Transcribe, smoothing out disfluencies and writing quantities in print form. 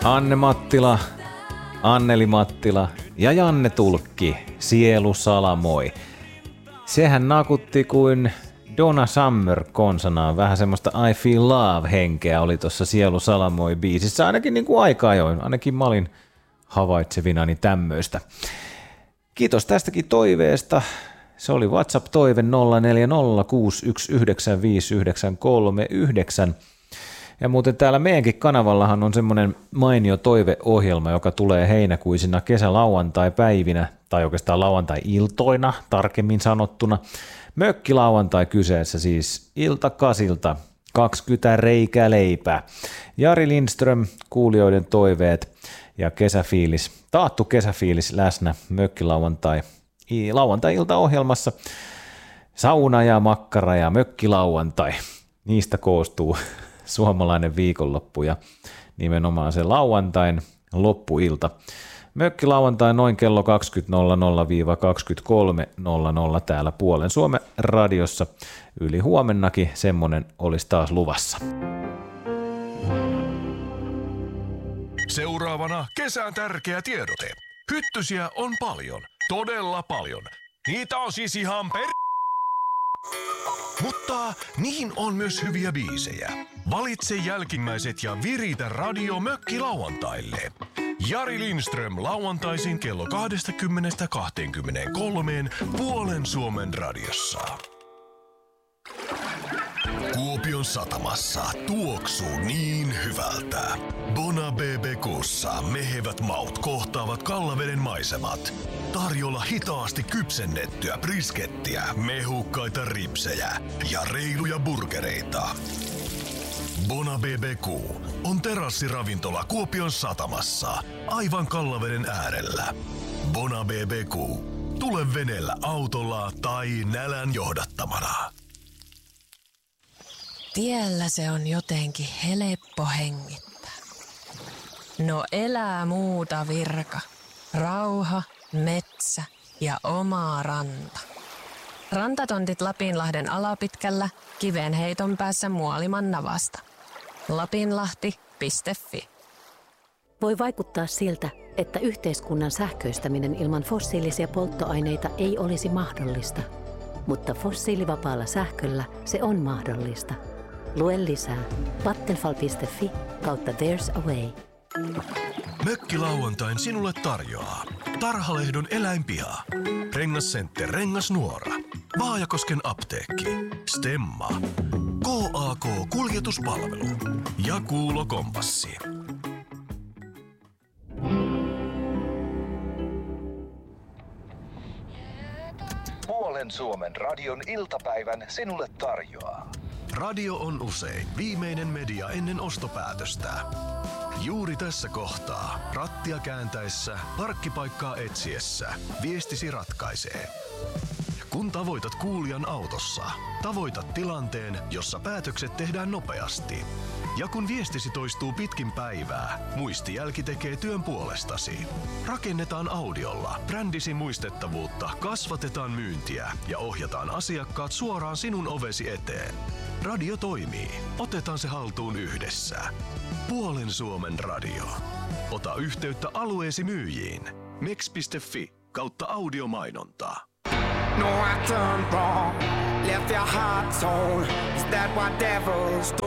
Anne Mattila, Anneli Mattila ja Janne Tulkki, Sielu Salamoi. Sehän nakutti kuin Donna Summer konsanaan. Vähän semmoista I Feel Love-henkeä oli tuossa Sielu Salamoi-biisissä, ainakin niin kuin aika ajoin. Ainakin mä olin havaitsevinani tämmöistä. Kiitos tästäkin toiveesta. Se oli WhatsApp-toive 0406195939. Ja muuten täällä meidänkin kanavallahan on semmoinen mainio toiveohjelma, joka tulee heinäkuisina kesälauantai-päivinä, tai oikeastaan lauantai-iltoina tarkemmin sanottuna. Mökkilauantai kyseessä siis ilta 8, 20 reikää leipää. Jari Lindström, kuulijoiden toiveet ja kesäfiilis, taattu kesäfiilis läsnä lauantai-iltaohjelmassa. Sauna ja makkara ja mökkilauantai, niistä koostuu suomalainen viikonloppu ja nimenomaan se lauantain loppuilta. Mökkilauantai noin kello 20.00-23.00 täällä Puolen Suomen radiossa. Yli huomennakin semmonen olisi taas luvassa. Seuraavana kesän tärkeä tiedote. Hyttysiä on paljon, todella paljon. Niitä on siis ihan Mutta niihin on myös hyviä biisejä. Valitse jälkimmäiset ja viritä radio mökkilauantaille. Jari Lindström lauantaisin kello 20.23 Puolen Suomen radiossa. Kuopion satamassa tuoksuu niin hyvältä. Bona BBQ:ssa mehevät maut kohtaavat Kallaveden maisemat. Tarjolla hitaasti kypsennettyä briskettiä, mehukkaita ripsejä ja reiluja burgereita. Bona BBQ on terassiravintola Kuopion satamassa, aivan Kallaveden äärellä. Bona BBQ. Tule veneellä autolla tai nälän johdattamana. Tiellä se on jotenkin helppo hengittää. No elää muuta virka. Rauha, metsä ja oma ranta. Rantatontit Lapinlahden alapitkällä, kivenheiton päässä Muoliman navasta. Lapinlahti.fi. Voi vaikuttaa siltä, että yhteiskunnan sähköistäminen ilman fossiilisia polttoaineita ei olisi mahdollista. Mutta fossiilivapaalla sähköllä se on mahdollista. Lue lisää vattenfall.fi/there's a way. Mökkilauantain sinulle tarjoaa Tarhalehdon eläinpiha, Rengascenter Rengasnuora, Vaajakosken apteekki, Stemma, KAK Kuljetuspalvelu ja Kuulo Kompassi. Puolen Suomen radion iltapäivän sinulle tarjoaa. Radio on usein viimeinen media ennen ostopäätöstä. Juuri tässä kohtaa, rattia kääntäessä, parkkipaikkaa etsiessä, viestisi ratkaisee. Kun tavoitat kuulijan autossa, tavoitat tilanteen, jossa päätökset tehdään nopeasti. Ja kun viestisi toistuu pitkin päivää, muistijälki tekee työn puolestasi. Rakennetaan audiolla brändisi muistettavuutta, kasvatetaan myyntiä ja ohjataan asiakkaat suoraan sinun ovesi eteen. Radio toimii. Otetaan se haltuun yhdessä. Puolen Suomen radio. Ota yhteyttä alueesi myyjiin. mex.fi/audiomainontaa. No, I turned wrong, left your heart torn. Is that what devils do?